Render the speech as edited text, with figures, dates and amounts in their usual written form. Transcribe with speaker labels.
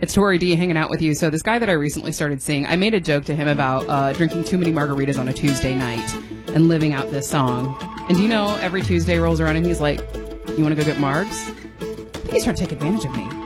Speaker 1: It's Tori D hanging out with you. So this guy that I recently started seeing, I made a joke to him about drinking too many margaritas on a Tuesday night and living out this song. And do you know, every Tuesday rolls around and he's like, you want to go get margs? I think he's trying to take advantage of me.